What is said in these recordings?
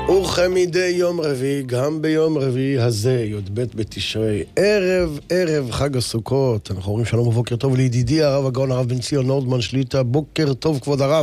וכמדי יום רביעי, גם ביום רביעי הזה, י"ב בתשרי, ערב חג הסוכות. אנחנו אומרים שלום ובוקר טוב לידידי הרב הגאון הרב בן ציון נורדמן שליט"א. בוקר טוב כבוד הרב.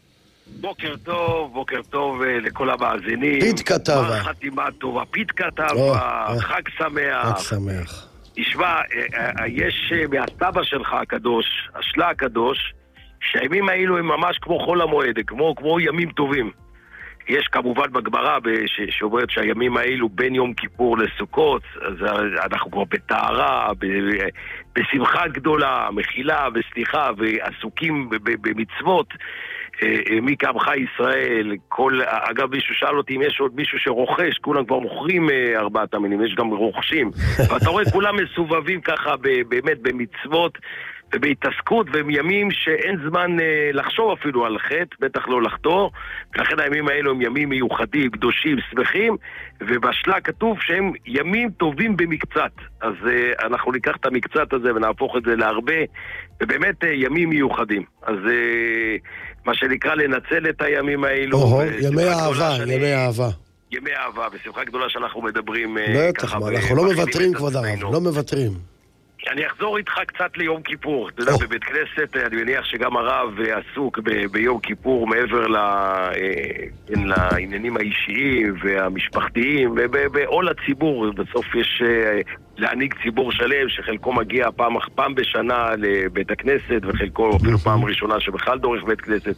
בוקר טוב לכל המאזינים. פית כתבה. חתימה טובה, פית כתבה, חג שמח. חג שמח. תשמע, יש מהסבא שלך הקדוש, השלה הקדוש, שהימים האלו הם ממש כמו חול המועד, כמו ימים טובים. יש כמובן בגמרא שאומרת שהימים האלו בין יום כיפור לסוכות, אז אנחנו כבר בטהרה, בשמחה גדולה, מחילה וסליחה, ועסוקים במצוות. מי כעמך ישראל. אגב, מישהו שאל אותי אם יש עוד מישהו שרוכש, כולם כבר מוכרים 4 המינים, יש גם רוכשים. ואתה רואה כולם מסובבים ככה באמת במצוות ובהתעסקות, והם ימים שאין זמן לחשוב אפילו על חטא, בטח לא לחתור, ולכן הימים האלו הם ימים מיוחדים, קדושים, שמחים, ובשלה כתוב שהם ימים טובים במקצת. אז אנחנו ניקח את המקצת הזה ונהפוך את זה להרבה, ובאמת ימים מיוחדים. אז מה שנקרא לנצל את הימים האלו. ימי אהבה, ימי אהבה. ימי אהבה, בשמחה גדולה שאנחנו מדברים בטח, אנחנו לא מוותרים כבוד הרב, לא מוותרים. אני אחזור איתך קצת ליום כיפור. אתה יודע, בבית כנסת אני מניח שגם הרב עסוק ביום כיפור מעבר לעניינים האישיים והמשפחתיים ובעול הציבור. בסוף יש להנהיג ציבור שלם שחלקו מגיע פעם בשנה לבית הכנסת, וחלקו אפילו פעם ראשונה שבכלל דורך בית כנסת,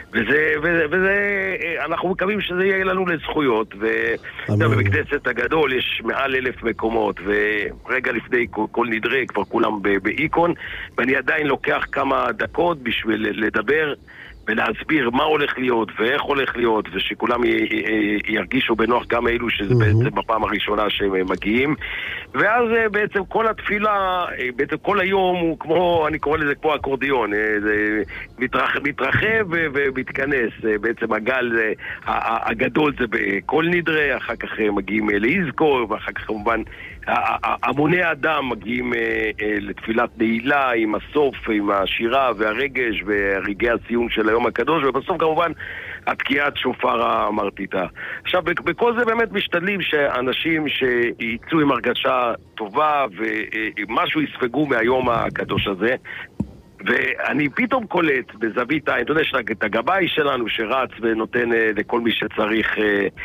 וזה אנחנו מקווים שזה יהיה לנו לזכויות. ובבית כנסת הגדול יש מעל 1,000 מקומות, ורגע לפני כל נדרה כבר כולם באיקון, ואני עדיין לוקח כמה דקות בשביל לדבר ולהסביר מה הולך להיות ואיך הולך להיות, ושכולם ירגישו בנוח, גם אלו שזה בעצם בפעם הראשונה שהם מגיעים. ואז בעצם כל התפילה, בעצם כל היום הוא כמו, אני קורא לזה כמו אקורדיון, זה מתרחב ומתכנס. בעצם הגל הגדול זה בכל נדרה, אחר כך מגיעים להיזכור, ואחר כך כמובן המוני האדם מגיעים לתפילת נעילה עם הסוף, עם השירה והרגש ורגעי הסיום של היום הקדוש, ובסוף כמובן התקיעת שופר המרטיטה. עכשיו, בכל זה באמת משתדלים שאנשים שיצאו עם הרגשה טובה ומשהו יספגו מהיום הקדוש הזה. ואני פתאום קולט בזווית העין, אתה יודע, את הגבאי שלנו שרץ ונותן לכל מי שצריך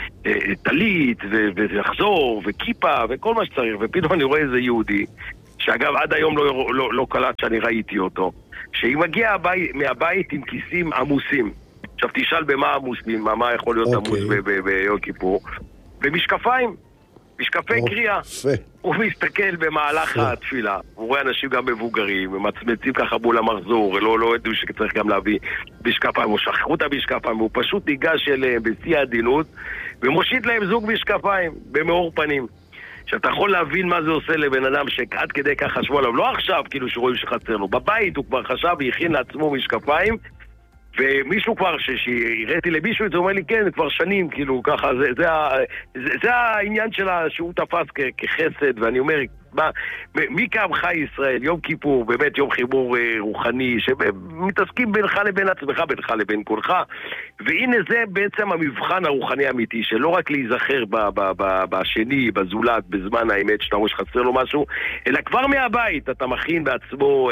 טלית ולחזור וכיפה וכל מה שצריך, ופתאום אני רואה איזה יהודי שאגב עד היום לא קלט שאני ראיתי אותו, שהיא מגיעה מהבית עם כיסים עמוסים. עכשיו תשאל במה עמוס, מה יכול להיות עמוס ביום כיפור? במשקפיים, משקפי קריאה. הוא מסתכל במהלך התפילה, הוא רואה אנשים גם מבוגרים, ומצמצים ככה מול המחזור, לא ידעו שצריך גם להביא משקפיים, או שכחו את המשקפיים, הוא פשוט ניגש אליהם בשיא העדינות, ומושיט להם זוג משקפיים במאור פנים. עכשיו, אתה יכול להבין מה זה עושה לבן אדם שעד כדי כך חשבו עליו, לא עכשיו כאילו שרואים שחסר לו, בבית הוא כבר חשב והכין לעצמו משקפיים, ומישהו כבר, שהראיתי למישהו את זה, אומר לי, כן, כבר שנים, כאילו, ככה, זה העניין שלה שהוא תפס כחסד, ואני אומר, מי כעמך ישראל, יום כיפור, באמת יום חיבור רוחני, שמתעסקים בינך לבין עצמך, בינך לבין כולך, והנה זה בעצם המבחן הרוחני האמיתי, שלא רק להיזכר בשני, בזולת, בזמן האמת, שאתה אומר שחסר לו משהו, אלא כבר מהבית אתה מכין בעצמו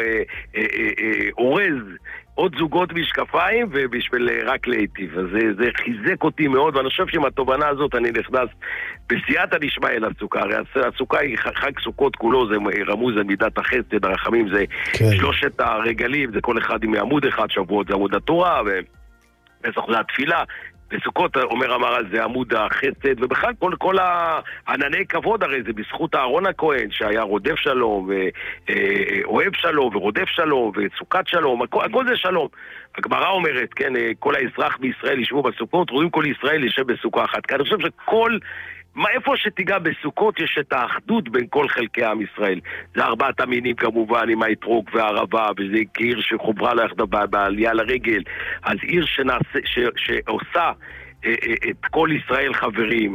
אורז, עוד זוגות משקפיים ובשביל רק להיטיב. אז זה חיזק אותי מאוד, ואני חושב שעם התובנה הזאת אני נכנס בסייעתא דשמיא אל הסוכה. הרי הסוכה היא חג סוכות כולו, זה רמוז על מידת החסד, הרחמים, זה שלושת הרגלים, זה כל אחד עם עמוד אחד, שבועות זה עמוד התורה, ופסח זה התפילה, בסוכות אומר המהר"ל זה עמוד החסד, ובכלל כל הענני כבוד, הרי זה בזכות אהרון הכהן שהיה רודף שלום ואוהב שלום ורודף שלום וסוכת שלום, הכל זה שלום. הגמרא אומרת, כן, כל האזרח בישראל ישבו בסוכות, רואים כל ישראל ישב בסוכה אחת. כי אני חושב שכל איפה שתיגע בסוכות יש את האחדות בין כל חלקי עם ישראל. זה 4 המינים כמובן, עם האתרוג והערבה, וזה עיר שחוברה לה בעלייה לרגל. אז עיר שעושה את כל ישראל חברים,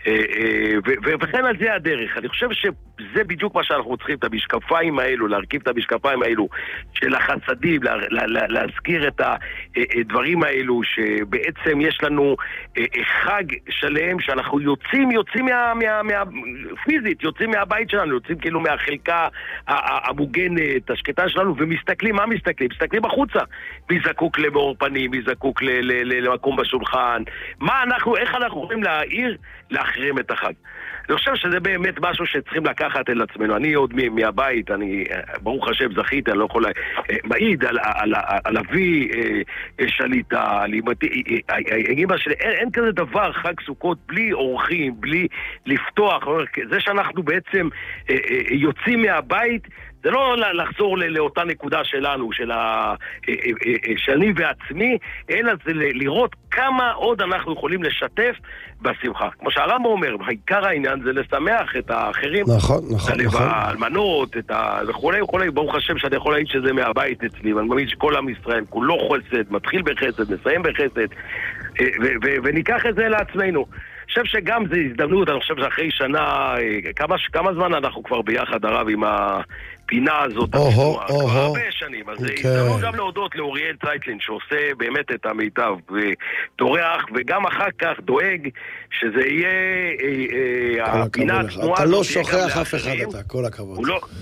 וכן על זה הדרך. אני חושב שזה בדיוק מה שאנחנו צריכים, את המשקפיים האלו, להרכיב את המשקפיים האלו של החסדים, להזכיר את הדברים האלו, שבעצם יש לנו חג שלם שאנחנו יוצאים פיזית, יוצאים מהבית שלנו, יוצאים כאילו מהחלקה המוגנת, השקטה שלנו, ומסתכלים, מה מסתכלים? מסתכלים החוצה. מי זקוק למאור פנים, מי זקוק למקום בשולחן, איך אנחנו יכולים להחרים את החג. אני חושב שזה באמת משהו שצריכים לקחת אל עצמנו. אני עוד מהבית, אני ברוך השם זכיתי, אני לא יכול מעיד על אבי שליטה, על אמתי, אין כזה דבר חג סוכות בלי אורחים, בלי לפתוח. זה שאנחנו בעצם יוצאים מהבית, זה לא לחזור לאותה נקודה שלנו, שאני ועצמי, אלא זה לראות כמה עוד אנחנו יכולים לשתף בשמחה. כמו שהרמב"ם אומר, העיקר העניין זה לשמח את האחרים. נכון. האלמנות, וכולי. ברוך השם שאני יכול להגיד שזה מהבית אצלי, ואני מאמין שכל עם ישראל כולו חסד, מתחיל בחסד, מסיים בחסד, וניקח את זה לעצמנו. אני חושב שגם זה הזדמנות, אני חושב שאחרי שנה, כמה זמן אנחנו כבר ביחד, הרב, עם הפינה הזאת, כבר הרבה שנים. אז זה הזדמנות גם להודות לאוריאל צייטלין, שעושה באמת את המיטב, וטורח, וגם אחר כך דואג שזה יהיה הפינה התנועה. אתה לא שוכח אף אחד, אתה, כל הכבוד.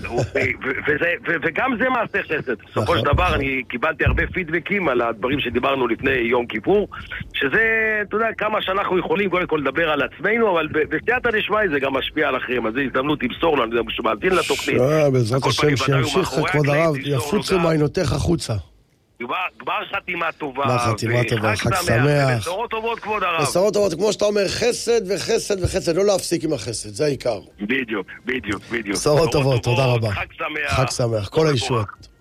וגם זה מעשה חסד. בסופו של דבר, אני קיבלתי הרבה פידבקים על הדברים שדיברנו לפני יום כיפור, שזה, אתה יודע, כמה שאנחנו יכולים קודם כל לדבר על עצמנו, אבל בסייעתא דשמיא זה גם משפיע על אחרים. אז זו הזדמנות למסור לנו, זה שמאזין לתוכנית. בעזרת השם שימשיך, כבוד הרב, יפוצו מעיינותיך החוצה. גמר חתימה טובה. גמר חתימה טובה, חג שמח. בשורות טובות, כבוד הרב. בשורות טובות, כמו שאתה אומר, חסד וחסד וחסד, לא להפסיק עם החסד, זה העיקר. בדיוק. בשורות טובות, תודה רבה. חג שמח. חג שמח, כל הישועות.